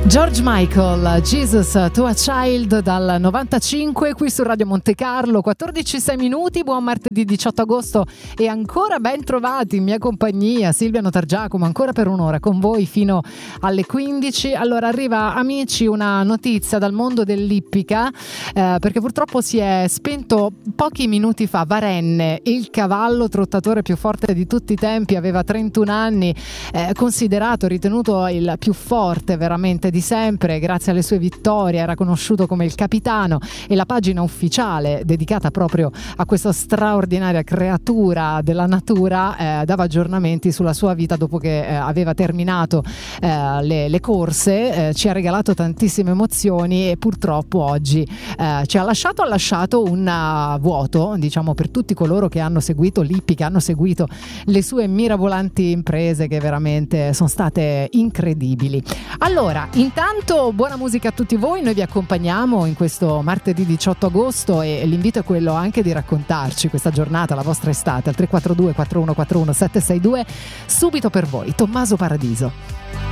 George Michael, Jesus to a Child dal 95 qui su Radio Monte Carlo, 14:06 minuti, buon martedì 18 agosto e ancora ben trovati in mia compagnia, Silvia Notargiacomo, ancora per un'ora con voi fino alle 15. Allora arriva, amici, una notizia dal mondo dell'ippica, perché purtroppo si è spento pochi minuti fa Varenne, il cavallo trottatore più forte di tutti i tempi, aveva 31 anni, considerato, ritenuto il più forte veramente di sempre, grazie alle sue vittorie era conosciuto come il capitano, e la pagina ufficiale dedicata proprio a questa straordinaria creatura della natura dava aggiornamenti sulla sua vita dopo che aveva terminato le corse, ci ha regalato tantissime emozioni e purtroppo oggi ci ha lasciato un vuoto, diciamo, per tutti coloro che hanno seguito l'ippica, hanno seguito le sue mirabolanti imprese che veramente sono state incredibili. Allora, intanto buona musica a tutti voi, noi vi accompagniamo in questo martedì 18 agosto e l'invito è quello anche di raccontarci questa giornata, la vostra estate, al 342 4141 762, subito per voi, Tommaso Paradiso.